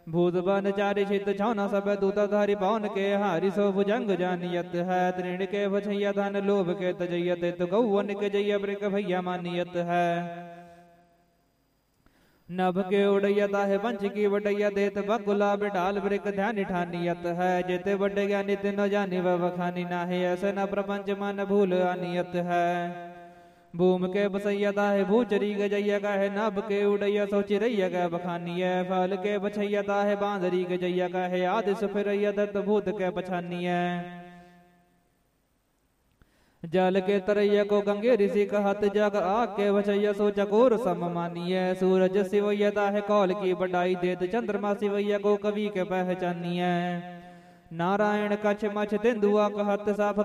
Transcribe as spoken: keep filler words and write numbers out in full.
भूत बन चारि छित छौना सब दूत धारी पवन के हारि सो भुजंग जानियत है। तृण के बछैया धन लोभ के तजयत तो गौवन के जय ब्रिक भैया मानियत है। नभ के उड़ैयता है पंच की बटैया देत बकुला बिटाल ब्रिक ध्यान ठानियत है। जेते बड़े ज्ञानी तिनो जानी वह बखानी ना है। ऐसे न प्रपंच मन भूल आनियत है। भूम के बसैयता है भूचरी गजैया का है। नभ के उड़ैया सो चिरैया का बखानी है। फल के बछैयता है बांदरी गजैया का है। आदि सुफिरैया दत्त भूत के पछानी है। जल के तरैया को गंगे ऋषि कहत जग आग के बछैया सो चकोर सम मानिय। सूरज सिवैयता है कौल की बड़ाई देत चंद्रमा सिवैया को कवि के पहचानिय। नारायण कछ मछ तेंदुआ कहत साफ